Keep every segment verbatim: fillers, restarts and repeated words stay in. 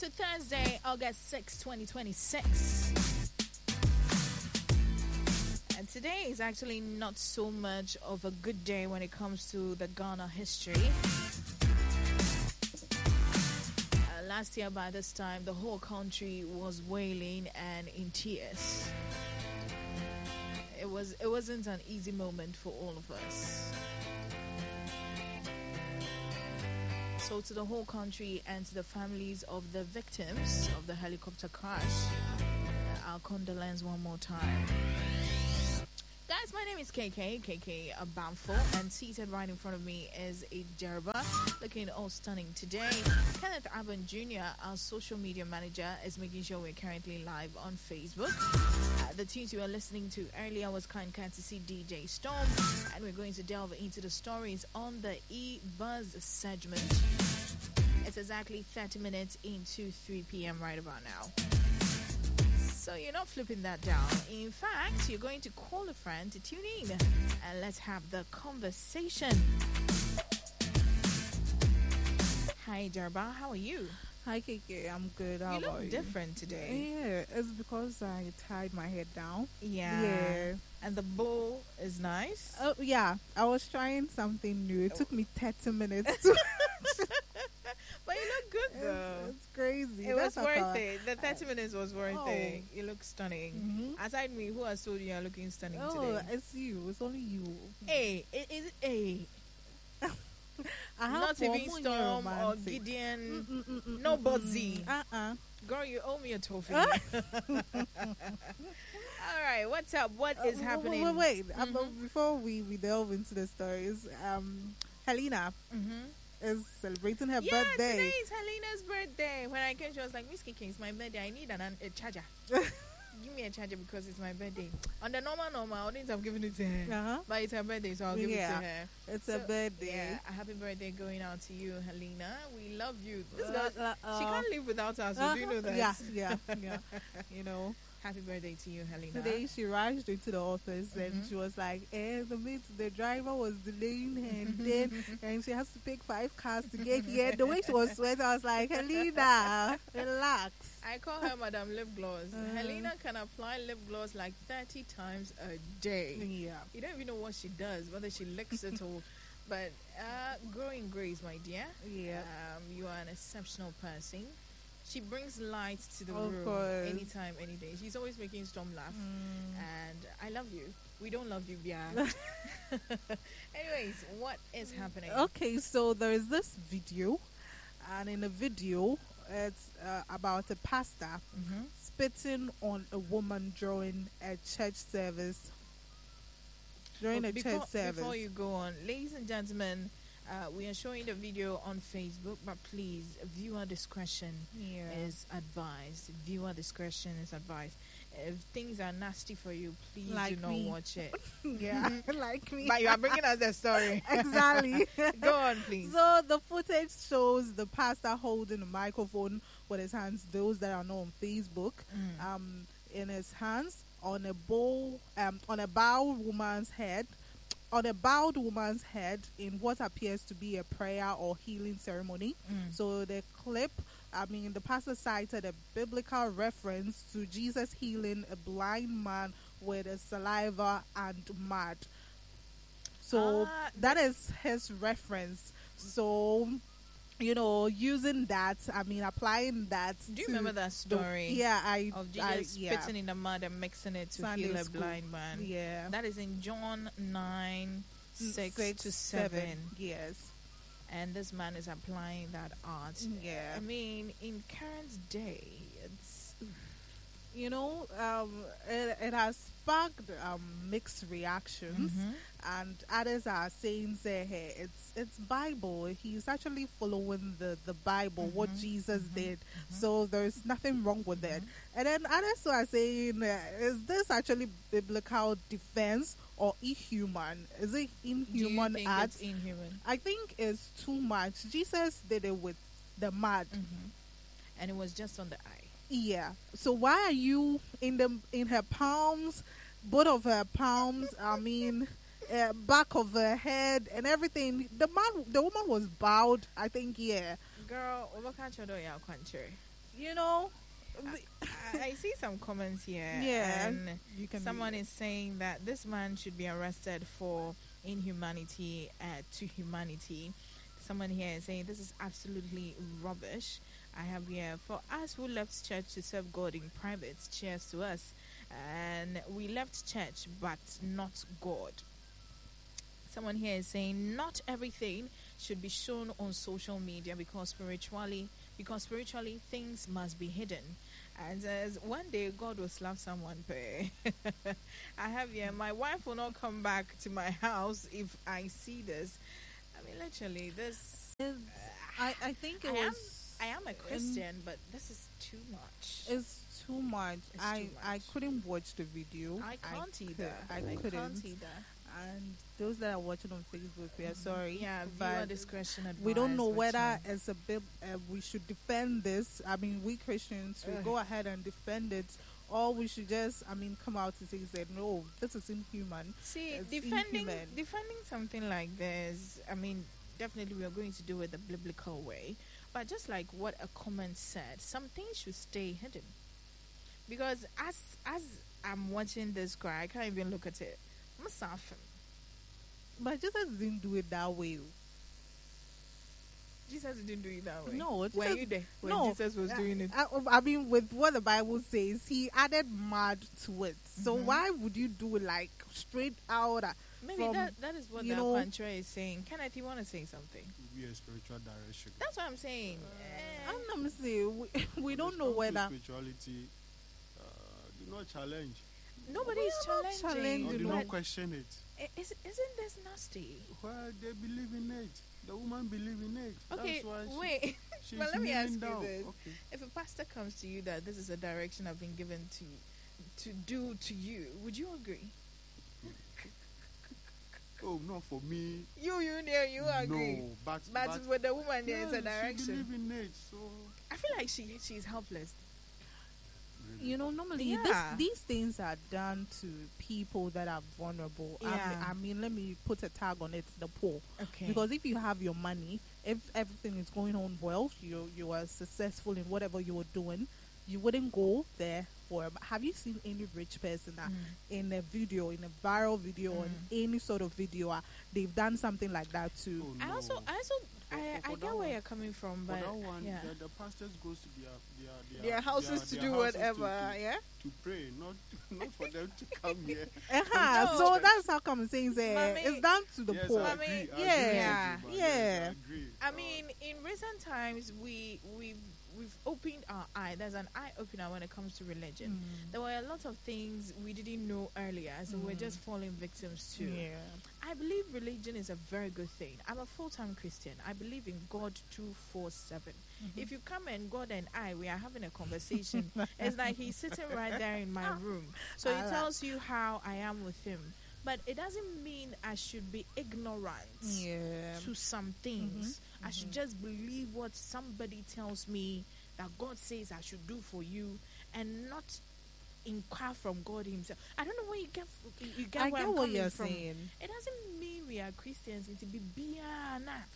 to Thursday, August sixth, twenty twenty-six. And today is actually not so much of a good day when it comes to the Ghana history. Uh, last year by this time, the whole country was wailing and in tears. It was it wasn't an easy moment for all of us. So to the whole country and to the families of the victims of the helicopter crash, our condolence one more time. Guys, my name is K K, K K Abamfo, and seated right in front of me is a Jerba, looking all stunning today. Kenneth Aban Junior, our social media manager, is making sure we're currently live on Facebook. Uh, the tunes you were listening to earlier was kind courtesy D J Storm, and we're going to delve into the stories on the E-Buzz segment. It's exactly thirty minutes into three p.m. right about now. So you're not flipping that down. In fact, you're going to call a friend to tune in and let's have the conversation. Hi, Jarba. How are you? Hi, K K. I'm good. How you about look you? different today. Yeah, it's because I tied my head down. Yeah. Yeah. And the bow is nice. Oh, yeah. I was trying something new. It took me thirty minutes to. But you look good, though. It's, it's crazy. It That's was how worth I- it. The thirty minutes was worth Oh. it. You look stunning. Mhm. Aside me, who has told you you're looking stunning Oh, today? it's you. It's only you. Hey, it is hey. I have Not one even more Storm or romantic. Gideon. Mm, mm, mm, mm, No mm, Buzzy. mm. Uh-uh. Girl, you owe me a toffee. All right, what's up? What is Uh, wait, happening? Wait, wait. wait. Uh, but Mhm. before we, we delve into the stories, um, Helena Mm-hmm. is celebrating her Yeah, birthday. today is Helena's birthday. When I came, she was like, Miss Kiki, it's my birthday. I need an, an, a charger. Give me a charger because it's my birthday. On the normal, normal, I wouldn't have given it to her. Uh-huh. But it's her birthday, so I'll give Yeah. it to her. It's So, a birthday. Yeah, a happy birthday going out to you, Helena. We love you. This Uh, girl, uh, she uh, can't live without us. So do you know that? Yeah, yeah, yeah. You know, Happy birthday to you, Helena. today she rushed into the office and Mhm. she was like, eh, the mate, the driver was delaying her and then and she has to pick five cars to get here. The way she was sweating, I was like, Helena, relax. I call her Madame Lip Gloss. Uh. Helena can apply lip gloss like thirty times a day. Yeah. You don't even know what she does, whether she licks it or. But uh, growing grace, my dear. Yeah. Um, you are an exceptional person. She brings light to the Of room course. anytime, any day. She's always making Storm laugh. Mm. And I love you. We don't love you, Bia. Anyways, what is happening? Okay, so there is this video, and in the video, it's uh, about a pastor Mm-hmm. spitting on a woman during a church service. During But a before, church service. Before you go on, ladies and gentlemen, uh, we are showing the video on Facebook, but please, viewer discretion yeah. is advised. Viewer discretion is advised. If things are nasty for you, please Like do not me. watch it. yeah, like me. But you are bringing us the story. exactly. Go on, please. So the footage shows the pastor holding a microphone with his hands, those that are not on Facebook, Mm. um, in his hands on a bowl, um, on a bowed woman's head, on a bowed woman's head in what appears to be a prayer or healing ceremony. Mm. So the clip, I mean, the pastor cited a biblical reference to Jesus healing a blind man with a saliva and mud. So Ah, that is his reference. So, you know, using that, I mean, applying that. Do you to remember that the- story? yeah, I. Of I, Jesus yeah. spitting in the mud and mixing it to Sunday heal a school. blind man. Yeah. That is in John nine, six, Six, to seven. Yes. And this man is applying that art. Yeah. I mean, in current day, it's You know, um, it, it has sparked um, mixed reactions, Mhm. and others are saying, "Say, hey, it's it's Bible. He's actually following the the Bible, what Mhm, Jesus mhm, did. mhm. So there's nothing wrong with it." And then others are saying, uh, "Is this actually biblical defense or inhuman? Is it inhuman Do you think act?" it's inhuman? I think it's too much. Jesus did it with the mud. Mhm. And it was just on the eye. Yeah. So why are you in the in her palms, both of her palms? I mean, uh, back of her head and everything. The man, the woman was bowed. I think. Yeah. Girl, what can't you do? Yeah, country. You know, I, I see some comments here. Yeah, And you can. someone read is saying that this man should be arrested for inhumanity uh, to humanity. Someone here is saying this is absolutely rubbish. I have here, for us who left church to serve God in private, cheers to us. And we left church, but not God. Someone here is saying not everything should be shown on social media because spiritually, because spiritually things must be hidden. And says one day God will slap someone. Pay. I have here, my wife will not come back to my house if I see this. I mean, literally, this. It's- I, I think it I was. am, I am a Christian, but this is too much. It's too much. It's I too I much. couldn't watch the video. I can't could- either. I, I couldn't. can't either. And those that are watching on Facebook, we are sorry. Yeah, viewer but discretion advised. we don't know which whether one. as a bib, uh, we should defend this. I mean, we Christians will Ugh. go ahead and defend it, or we should just, I mean, come out and say, say no, this is inhuman. See, It's defending inhuman. defending something like this, I mean, definitely we are going to do it the biblical way. But just like what a comment said, some things should stay hidden. Because as as I'm watching this cry, I can't even look at it. I'm suffering. But Jesus didn't do it that way. Jesus didn't do it that way. No, Were Jesus- you there when no, Jesus was I- doing it? I, I mean, with what the Bible says, he added mud to it. So Mhm. why would you do it like straight out? uh, Maybe from, that that is what you the know- Pantra is saying. Kenneth, you want to say something? Be a spiritual direction. That's what I'm saying. Eh, I'm not saying we, we don't know When it whether. comes to spirituality, uh, do not challenge. nobody We is are not challenging. challenging, Or you do know. not question it. I- Is, isn't this nasty? Well, they believe in it. The woman believe in it. Okay, That's why she, wait. she's but let me kneeling ask you down. this. Okay. If a pastor comes to you that this is a direction I've been given to to do to you, would you agree? Oh, not for me. You, you, there, you agree. No, but But, but with the woman, there yeah, is a She direction. believe in it, so I feel like she she's helpless. really. You know, normally Yeah. this, these things are done to people that are vulnerable. I, mean, Yeah. I mean, let me put a tag on it: the poor. Okay. Because if you have your money, if everything is going on well, you you are successful in whatever you are doing, you wouldn't go there for. Have you seen any rich person that Mm. in a video, in a viral video, or Mm. in any sort of video, uh, they've done something like that too? Oh, I no. also, I also, For- I, for- I for get that where one- you're coming from, For but that one, yeah, the, the pastors goes to their their their, their houses to their do houses whatever. to, to, Yeah. to pray, not not for them to come here. Uh-huh. No. So that's how come saying say Mommy- it's down to the yes, poor. I Mommy, agree. I yeah, agree with you, yeah. Yes, I agree. I Uh, mean, in recent times, we we've we've opened our eye. There's an eye opener when it comes to religion. Mm. There were a lot of things we didn't know earlier, so we're Mm. just falling victims to. Yeah. I believe religion is a very good thing. I'm a full-time Christian. I believe in God two four seven. Mhm. If you come and God and I, we are having a conversation. It's like he's sitting right there in my room. So he I like- tells you how I am with him. But it doesn't mean I should be ignorant Yeah. to some things. Mhm, I should mhm. just believe what somebody tells me that God says I should do for you and not inquire from God himself. I don't know where you get you get I where get I'm what coming you're from. saying. It doesn't mean we are Christians. It be biana.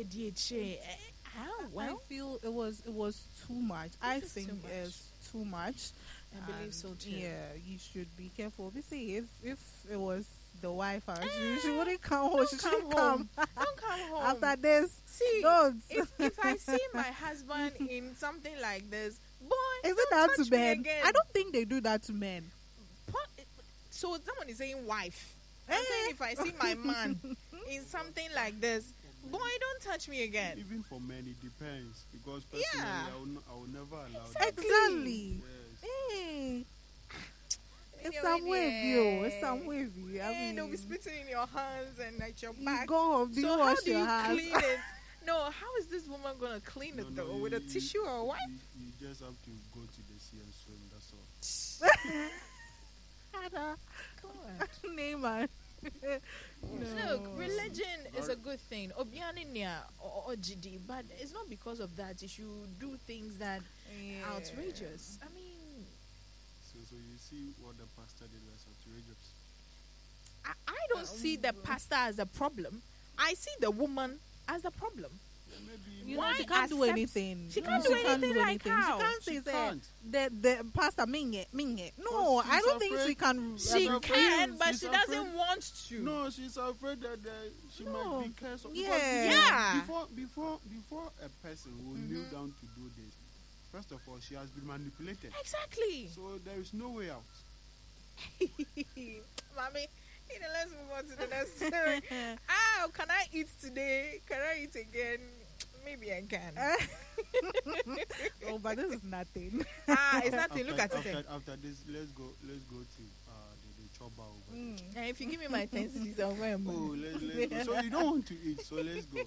How well? I feel it was it was too much. I is think too much. it's too much. I believe And, so too. Yeah, you should be careful. We see if if it was the wife, uh, she, Eh, she wouldn't come home. don't She come shouldn't home. come Don't come home. after this. See, Don't. if if I see my husband in something like this, boy, Is it don't that touch to me men? again. I don't think they do that to men. Po- So someone is saying wife. I'm Eh. saying if I see my man in something like this, boy, don't touch me again. Even for men, it depends because personally, Yeah. I, will, n- I will never allow Exactly. that. Exactly. Yes. Hey, it's Anyway, some wavy. Oh, it's yeah. some wavy. I Eh, mean, they'll be spitting in your hands and at your you back. go home. Do so you how wash do your you hands? clean it? No, how is this woman gonna clean No, it no, though? you- With a you- tissue or what? You, you just have to go to the sea and swim. That's all. Ada, God. Neymar. Look, No. religion is a Very- good thing. Obiani nia or or G D, but it's not because of that. You should do things that Yeah. outrageous. I mean, So, so you see what the pastor did was outrageous. I, I don't see the pastor as a problem. I see the woman as the problem. maybe You know, Why she can't do accept- anything. she can't do anything like how? She can't say She say can't. the the pastor minye minye. No, Because I she's don't think afraid- she can. She She's um, afraid- can, but she's she doesn't afraid- want to. No, she's afraid that uh, she No. might be cursed. Because Yeah. Yeah. Before, before, before a person will kneel Mhm. down to do this, first of all, she has been manipulated. Exactly. So there is no way out. Mommy, you know, let's move on to the next story. Ah, can I eat today? Can I eat again? Maybe I can. Oh, but this is nothing. Ah, it's nothing. Look at after, it. after this, let's go. Let's go to uh, the, the choba over there. Mm. And if you give me my ten cities, I'll wear Oh, let's, let's go. So you don't want to eat, so let's go.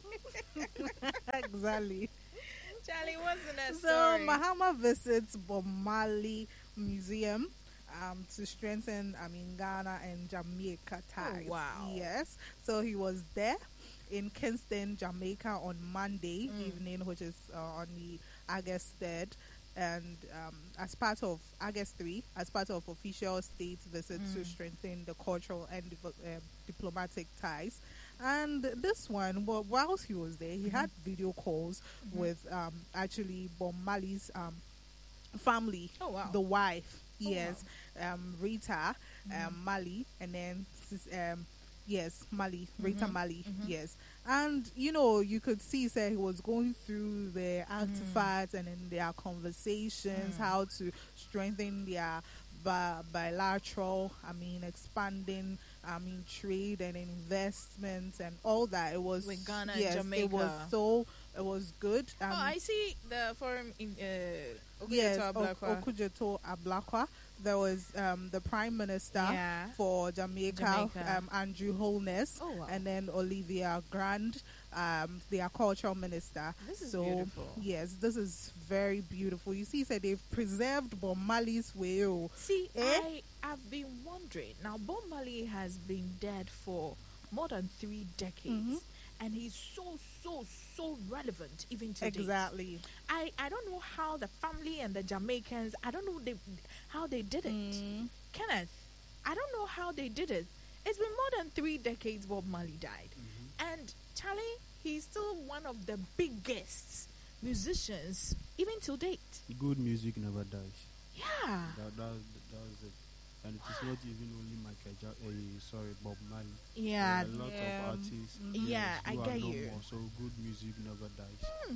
Exactly. Charlie, what's the next So story? Mahama visits Bomali Museum um, to strengthen, I mean, Ghana and Jamaica ties. wow. Yes. So he was there in Kingston, Jamaica on Monday Mm. evening, which is uh, on the August third. And um, as part of August third, as part of official state visit to Mm. strengthen the cultural and div- uh, diplomatic ties. And this one, well, whilst he was there, he Mhm. had video calls Mhm. with um, actually Bob Marley's um, family, Oh, wow. the wife, Oh, yes, um, Rita Mhm. um, Mali, and then sis- um, yes, Mali, Rita Mhm. Mali, Mhm. yes. And you know, you could see, say, he was going through their Mm. artifacts and in their conversations, Mm. how to strengthen their bi- bilateral, I mean, expanding, I mean, trade and investments and all that. It was With Ghana and yes, it was Jamaica. so, it was good. Um, Oh, I see the forum in uh, yes, Okujeto Ok- Ablakwa. Okujeto Ablakwa. There was um, the Prime Minister Yeah. for Jamaica, Jamaica. Um, Andrew Holness, Oh, wow. and then Olivia Grant, um, their cultural minister. This is so, beautiful. yes, this is very beautiful. You see, so they've preserved Bob Marley's way. Oh. See, Eh? I have been wondering. Now, Bob Marley has been dead for more than three decades, Mhm. and he's so, so, so relevant even today. Exactly. I, I don't know how the family and the Jamaicans, I don't know they, how they did it. Mm. Kenneth, I don't know how they did it. It's been more than three decades Bob Marley died. Mhm. And Charlie, he's still one of the biggest musicians, even to date. Good music never dies. Yeah. That, that, that's it. And it is not even only Michael ja- uh, sorry, Bob Marley. Yeah. There are a lot Yeah. of artists. Mhm. yes, Yeah, I who are get no you. more, so good music never dies. Hmm.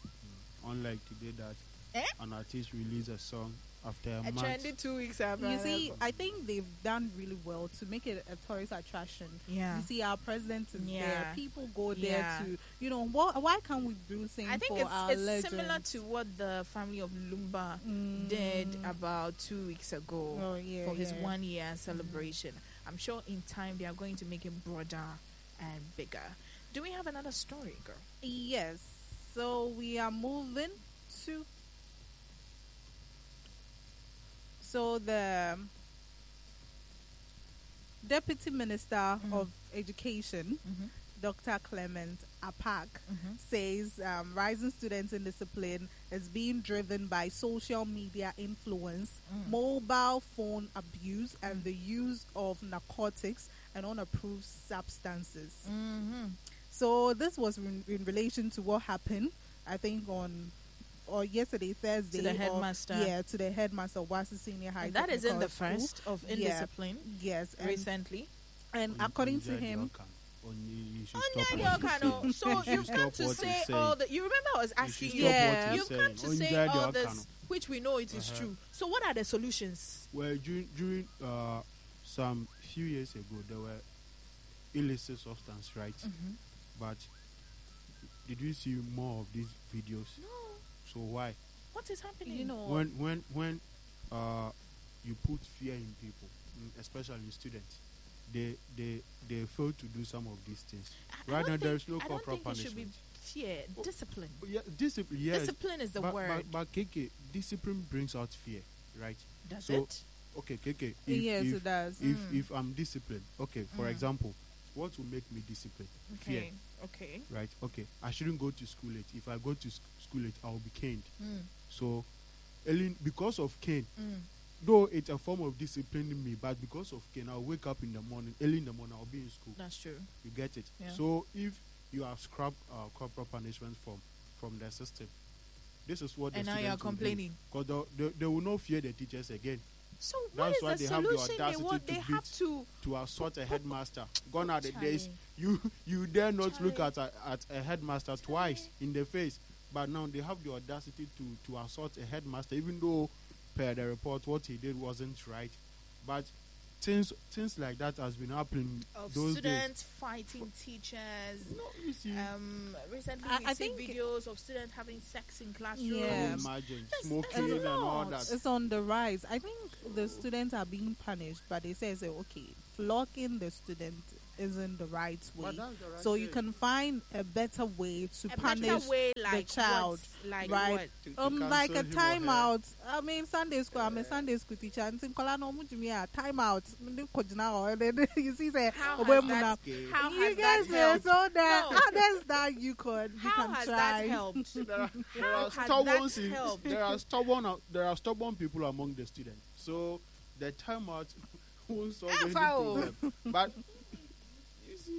Mm. Unlike today that Eh? an artist release a song after a A month. trendy two weeks after. You see, I think they've done really well to make it a tourist attraction. Yeah. You see, our president is Yeah. there. People go there Yeah. to, you know, what, why can't we do things I think for it's, our it's legends? similar to what the family of Lumba Mm. did about two weeks ago Oh, yeah, for his yeah. one year celebration. I'm sure in time they are going to make it broader and bigger. Do we have another story, girl? Yes. So we are moving to. So the Deputy Minister Mhm. of Education, Mm-hmm. Doctor Clement Apak, Mm-hmm. says um, rising students in discipline is being driven by social media influence, Mm. mobile phone abuse, and the use of narcotics and unapproved substances. Mm-hmm. So this was in, in relation to what happened, I think on or yesterday Thursday. To the or- headmaster. yeah, to the headmaster of Wasi Senior High. And that is in the Technical School. first of Yeah. indiscipline Yes, and, recently. and On- according on to Jai him, Diokan. On- you should On stop Nadia what you're Okano. saying. So You should you've come stop to what say you're all saying. the. You remember I was You asking should you. stop Yeah. what you're You've come saying. to On say Jai all Diokan. this, which we know it is Uh-huh. true. So what are the solutions? Well, during, during uh, some few years ago, there were illicit substance, right? Mm-hmm. But did we see more of these videos? No. So why? What is happening? you know, When when when uh, you put fear in people, mm, especially in students, they they they fail to do some of these things. I- I Right don't now, there think- is no I don't corporal think it should be punishment. fear, Oh. discipline. Yeah, discipline. Yes, Discipline is the but, word. But, but K K, discipline brings out fear, right? Does so- it? Okay, K K. If, yes, if, it does. if, Mm. if I'm disciplined, okay, for Mm. example, what will make me disciplined? Fear, Okay. Okay. right? Okay, I shouldn't go to school late. If I go to sc- school late, I will be caned. Mm. So, early, because of cane, Mm. though it's a form of disciplining me, but because of cane, I'll wake up in the morning, early in the morning, I'll be in school. That's true. You get it? Yeah. So, if you have scrubbed uh, corporal punishment from from the system. This is what And the now you are students will do. complaining. Because they, they, they will not fear the teachers again. So what That's is why the they have the solution? They, audacity what, to they beat have to. to assault a headmaster. Gone are the Charlie. days you you dare not look Charlie. at a, at a headmaster twice in the face. But now they have the audacity to, to assault a headmaster, even though per the report what he did wasn't right. But things things like that has been happening Of those students days. fighting teachers. No, you see, Um, recently I- we I see think- videos of students having sex in classrooms. Yeah. imagine That's- smoking that's a and all lot. that. It's on the rise. I think the students are being punished, but they say, say okay, flocking the student isn't the right way. But that's the right So you way. can find a better way to A punish better way, like child, what? Like right? what? To- to um like a cancel him or her. timeout. I mean Sunday school. I'm a Sunday school teacher. And nkola no mujimi a timeout. Ndi kojina or then you see say How obe has mu that, na- Okay. how you has guys that say helped? so that No. others that you could you How can has try. that helped? There are, there How are has stubborn that in- helped? there are stubborn uh, there are stubborn people among the students. So the timeout won't solve Eh, any foul. problem. But you see,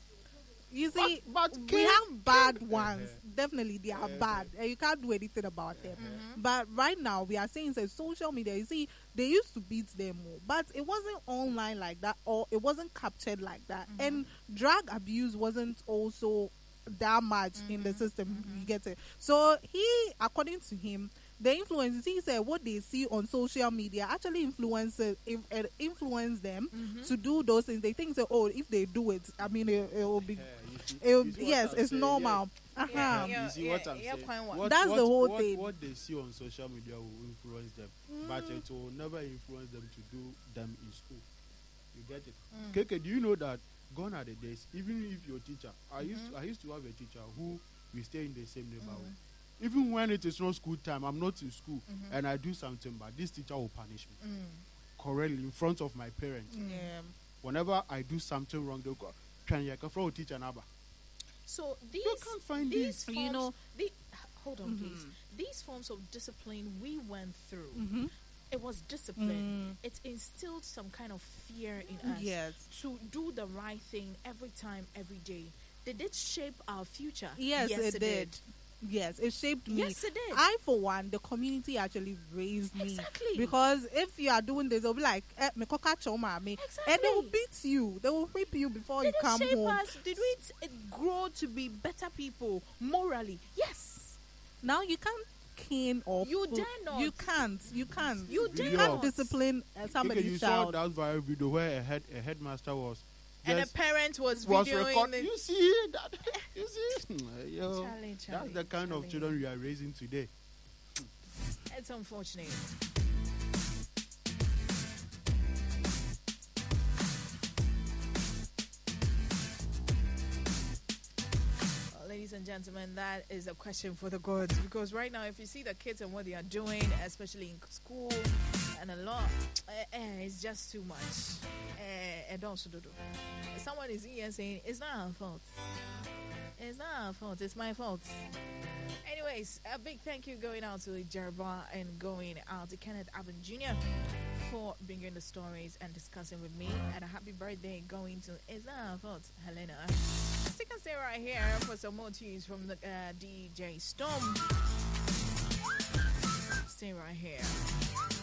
You see, but, but we King- have bad King- ones. Definitely, they are Uh-huh. bad. And you can't do anything about them. Mhm. But right now, we are saying that social media, you see, they used to beat them more. But it wasn't online like that, or it wasn't captured like that. Mhm. And drug abuse wasn't also that much in the Mhm. system. Mhm. You get it? So he, according to him, the influences, he said what they see on social media actually influences in, uh, influence them Mhm. to do those things. They think that, oh, if they do it, I mean, it, it will be Yeah, you see- it will- you see what yes, I'm it's saying? normal. Yeah, Uh-huh. yeah. You see what I'm yeah, saying? quite what- What- That's what- the whole what- thing. What they see on social media will influence them, but it will never influence them to do them in school. You get it? Mm. Keke, do you know that gone are the days? Even if your teacher, I used Mhm. to, I used to have a teacher who we stay in the same neighborhood. Mhm. Even when it is not school time, I'm not in school, Mhm. and I do something, but this teacher will punish me Mm. correctly in front of my parents. Yeah. Whenever I do something wrong, they'll go, "Can you confront teacher number?" So these, You can't find these this. forms, You know- the, hold on, Mhm. please. These forms of discipline we went through, Mm-hmm. it was discipline. It instilled some kind of fear in us Yes. to do the right thing every time, every day. Did it shape our future? Yes, it, did. Yes, it shaped me. Yes, it did. I, for one, the community actually raised me. Exactly. Because if you are doing this, they'll be like, eh, me koka choma me. And they will Exactly. beat you. They will whip you before Did you it come shape home. us? Did we t- grow to be better people morally? Yes. Now you can't cane or You pu- dare not. You can't. You can't. You dare can't not. discipline uh, Okay, somebody's you saw child. that viral video where a head a headmaster was And a just parent was was videoing record. the- You see that? You see? Yo, Charlie, that's Charlie, the kind Charlie. of children we are raising today. It's unfortunate. Well, ladies and gentlemen, that is a question for the gods. Because right now, if you see the kids and what they are doing, especially in school and a lot, eh, eh, it's just too much. Eh, eh, don't do. Someone is here saying, it's not our fault. It's not our fault, it's my fault. Anyways, a big thank you going out to Jerba and going out to Kenneth Aben Junior for bringing the stories and discussing with me. And a happy birthday going to It's Not Our Fault, Helena. Stick and stay right here for some more tunes from the uh, D J Storm. Stay right here.